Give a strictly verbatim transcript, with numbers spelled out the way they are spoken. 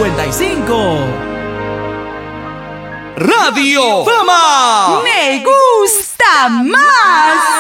cincuenta y cinco. Radio Fama. Me gusta más.